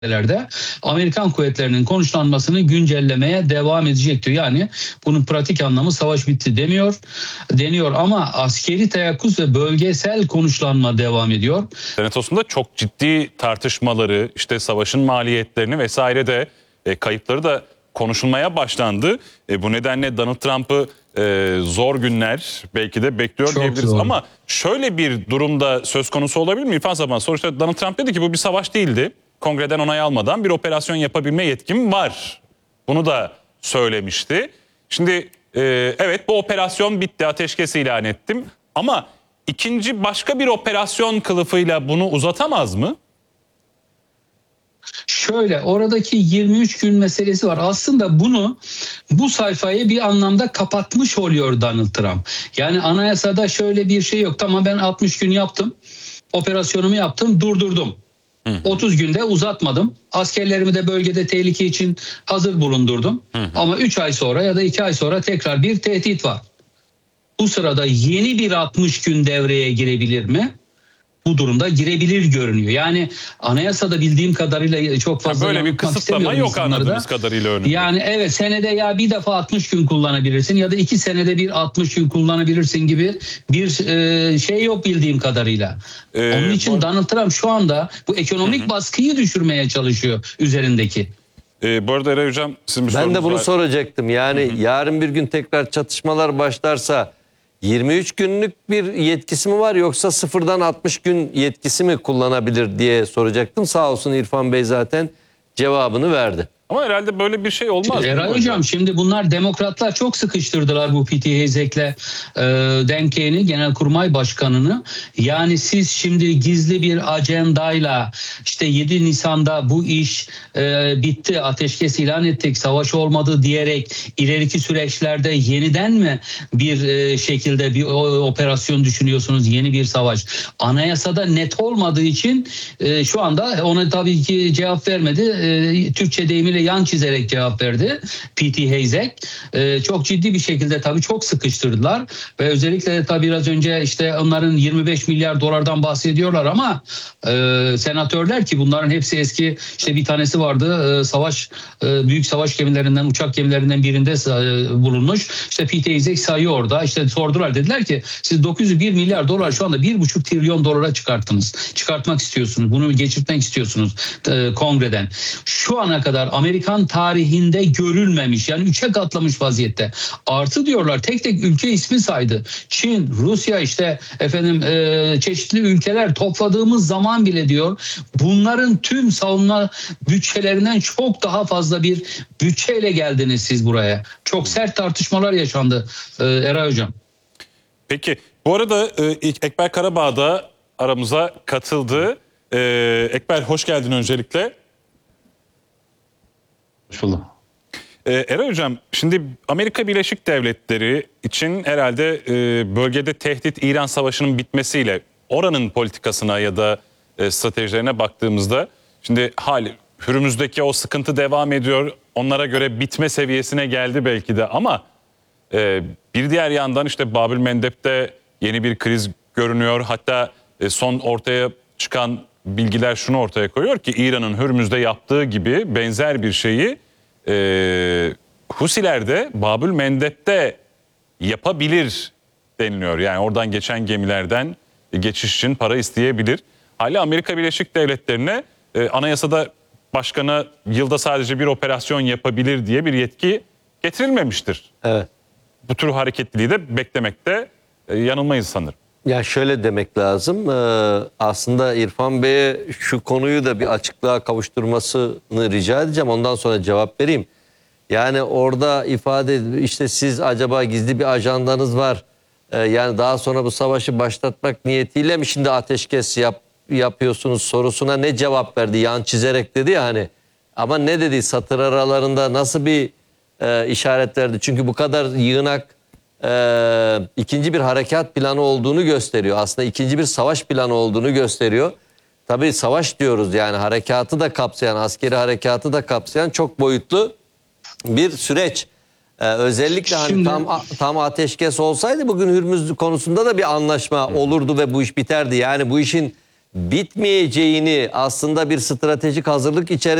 bölgelerde Amerikan kuvvetlerinin konuşlanmasını güncellemeye devam edecek diyor. Yani bunun pratik anlamı savaş bitti deniyor ama askeri teyakkuz ve bölgesel konuşlanma devam ediyor. Senatosunda çok ciddi tartışmaları, işte savaşın maliyetlerini vesaire de kayıpları da konuşulmaya başlandı. Bu nedenle Donald Trump'ı zor günler belki de bekliyor Çok diyebiliriz. zor. Ama şöyle bir durumda söz konusu olabilir mi İrfan Saban? Sonuçta Donald Trump dedi ki bu bir savaş değildi. Kongreden onay almadan bir operasyon yapabilme yetkim var. Bunu da söylemişti. Şimdi evet, bu operasyon bitti, ateşkes ilan ettim. Ama ikinci başka bir operasyon kılıfıyla bunu uzatamaz mı? Şöyle, oradaki 23 gün meselesi var. Aslında bu sayfayı bir anlamda kapatmış oluyor Donald Trump. Yani anayasada şöyle bir şey yok. Tamam, ben 60 gün yaptım. Operasyonumu yaptım, durdurdum. 30 günde uzatmadım. Askerlerimi de bölgede tehlike için hazır bulundurdum. Ama 3 ay sonra ya da 2 ay sonra tekrar bir tehdit var. Bu sırada yeni bir 60 gün devreye girebilir mi? Bu durumda girebilir görünüyor. Yani anayasada bildiğim kadarıyla çok fazla böyle bir kısıtlama yok anladığımız kadarıyla önünde. Yani evet, senede ya bir defa 60 gün kullanabilirsin ya da 2 senede bir 60 gün kullanabilirsin gibi bir şey yok bildiğim kadarıyla. Onun için Donald Trump şu anda bu ekonomik baskıyı düşürmeye çalışıyor üzerindeki. Bu arada Eray Hocam, sizin bir Ben de bunu var. soracaktım. Yani yarın bir gün tekrar çatışmalar başlarsa 23 günlük bir yetkisi mi var, yoksa sıfırdan 60 gün yetkisi mi kullanabilir diye soracaktım. Sağ olsun İrfan Bey zaten cevabını verdi. Ama herhalde böyle bir şey olmaz. Eray Hocam, şimdi bunlar demokratlar çok sıkıştırdılar bu Pete Hegseth'le Dan Keeney, Genelkurmay Başkanı'nı. Yani siz şimdi gizli bir ajandayla işte 7 Nisan'da bu iş bitti, ateşkes ilan ettik, savaş olmadı diyerek ileriki süreçlerde yeniden mi bir şekilde bir operasyon düşünüyorsunuz, yeni bir savaş? Anayasada net olmadığı için şu anda ona tabii ki cevap vermedi. Türkçe deyimiyle yan çizerek cevap verdi Pete Hegseth. Çok ciddi bir şekilde tabii çok sıkıştırdılar ve özellikle de tabii biraz önce işte onların 25 milyar dolardan bahsediyorlar ama senatörler, ki bunların hepsi eski, işte bir tanesi vardı büyük savaş gemilerinden, uçak gemilerinden birinde bulunmuş. İşte Pete Hegseth sayıyor orada. İşte sordular, dediler ki siz 901 milyar dolar şu anda 1,5 trilyon dolara çıkartmak istiyorsunuz. Bunu geçirtmek istiyorsunuz kongreden. Şu ana kadar Amerikan tarihinde görülmemiş, yani 3'e katlamış vaziyette. Artı diyorlar, tek tek ülke ismi saydı. Çin, Rusya, işte çeşitli ülkeler topladığımız zaman bile diyor bunların tüm savunma bütçelerinden çok daha fazla bir bütçeyle geldiniz siz buraya. Çok sert tartışmalar yaşandı Eray Hocam. Peki, bu arada Ekber Karabağ da aramıza katıldı. Ekber, hoş geldin öncelikle. Hoş bulduk. Eray Hocam, şimdi Amerika Birleşik Devletleri için herhalde bölgede tehdit İran Savaşı'nın bitmesiyle oranın politikasına ya da stratejilerine baktığımızda şimdi Hürmüz'deki o sıkıntı devam ediyor. Onlara göre bitme seviyesine geldi belki de ama bir diğer yandan işte Babül Mendeb'de yeni bir kriz görünüyor. Hatta son ortaya çıkan bilgiler şunu ortaya koyuyor ki İran'ın Hürmüz'de yaptığı gibi benzer bir şeyi Husiler de Babül Mendeb'de yapabilir deniliyor. Yani oradan geçen gemilerden geçiş için para isteyebilir. Hala Amerika Birleşik Devletleri'ne anayasada başkana yılda sadece bir operasyon yapabilir diye bir yetki getirilmemiştir. Evet. Bu tür hareketliliği de beklemekte yanılmayız sanırım. Ya şöyle demek lazım. Aslında İrfan Bey'e şu konuyu da bir açıklığa kavuşturmasını rica edeceğim. Ondan sonra cevap vereyim. Yani orada ifade edildi, işte siz acaba gizli bir ajandanız var. Yani daha sonra bu savaşı başlatmak niyetiyle mi şimdi ateşkes yapıyorsunuz sorusuna ne cevap verdi? Yan çizerek dedi ya hani. Ama ne dedi, satır aralarında nasıl bir işaret verdi? Çünkü bu kadar yığınak ikinci bir harekat planı olduğunu gösteriyor. Aslında ikinci bir savaş planı olduğunu gösteriyor. Tabii savaş diyoruz, yani harekatı da kapsayan, askeri harekatı da kapsayan çok boyutlu bir süreç. Özellikle hani tam ateşkes olsaydı bugün Hürmüz konusunda da bir anlaşma olurdu ve bu iş biterdi. Yani bu işin bitmeyeceğini aslında bir stratejik hazırlık içerisinde